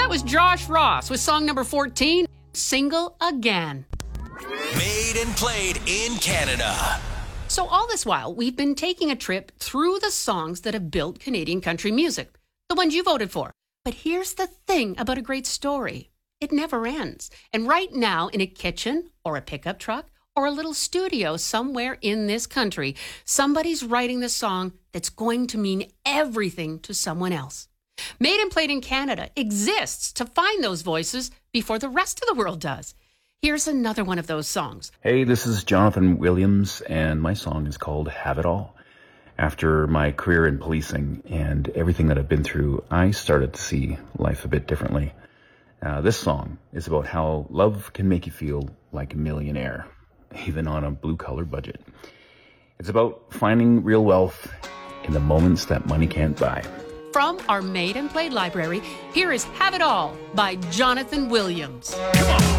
was Josh Ross with song number 14, Single Again. Made and played in Canada. So all this while, we've been taking a trip through the songs that have built Canadian country music, the ones you voted for. But here's the thing about a great story. It never ends. And right now, in a kitchen or a pickup truck or a little studio somewhere in this country, somebody's writing the song that's going to mean everything to someone else. Made and Played in Canada exists to find those voices before the rest of the world does. Here's another one of those songs. Hey, this is Jonathan Williams, and my song is called Have It All. After my career in policing and everything that I've been through, I started to see life a bit differently. This song is about how love can make you feel like a millionaire, even on a blue-collar budget. It's about finding real wealth in the moments that money can't buy. From our Made and Played library, here is Have It All by Jonathan Williams. Come on.